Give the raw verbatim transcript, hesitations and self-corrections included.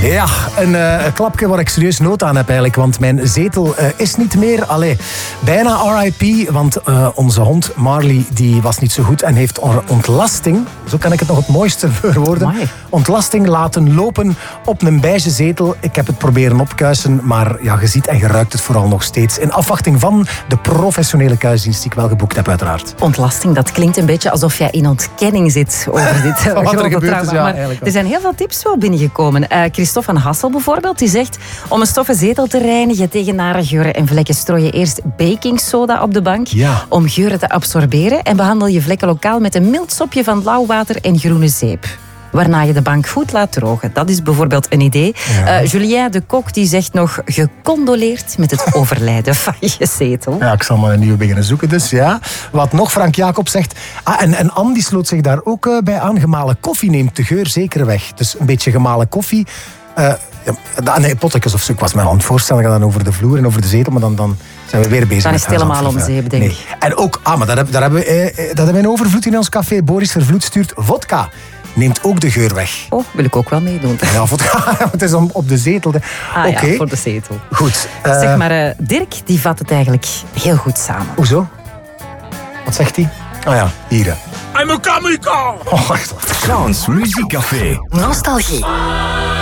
Ja, een uh, klapje waar ik serieus nood aan heb eigenlijk. Want mijn zetel uh, is niet meer. Allee, bijna R I P. Want uh, onze hond Marley die was niet zo goed. En heeft ontlasting, zo kan ik het nog het mooiste verwoorden. Amai. Ontlasting laten lopen op een beige zetel. Ik heb het proberen opkuisen. Maar ja, je ziet en je ruikt het vooral nog steeds. In afwachting van de professionele kuisdienst die ik wel geboekt heb uiteraard. Ontlasting, dat klinkt een beetje alsof jij in ontkenning zit over dit uh, wat er gebeurt trauma. is, ja, maar er zijn heel veel tips wel binnengekomen. Uh, Christophe van Hassel bijvoorbeeld, die zegt om een stoffen zetel te reinigen tegen nare geuren en vlekken strooi je eerst baking soda op de bank ja. om geuren te absorberen en behandel je vlekken lokaal met een mild sopje van lauw water en groene zeep. Waarna je de bank goed laat drogen. Dat is bijvoorbeeld een idee. Ja. Uh, Julien de Kok die zegt nog gecondoleerd met het overlijden van je zetel. Ja, ik zal maar een nieuwe beginnen zoeken dus, ja. Wat nog Frank Jacob zegt. Ah, en, en Andy sloot zich daar ook uh, bij aan. Gemalen koffie neemt de geur zeker weg. Dus een beetje gemalen koffie. Uh, ja, nee, pottekens of zo. Ik was me aan het voorstellen dan over de vloer en over de zetel, maar dan... dan zijn we weer bezig. Dan is het helemaal om zeep, denk ik. Nee. En ook, ah, maar daar, daar hebben we, eh, dat hebben we een overvloed in ons café. Boris Vervloed stuurt vodka. Neemt ook de geur weg. Oh, wil ik ook wel meedoen. Ja, vodka, het is om, op de zetel. Ah okay. ja, voor de zetel. Goed. Uh, zeg maar, uh, Dirk, die vat het eigenlijk heel goed samen. Hoezo? Wat zegt hij? Oh ja, hier. I'm a kamikaze! Oh, echt. Frans Muziekcafé. Nostalgie.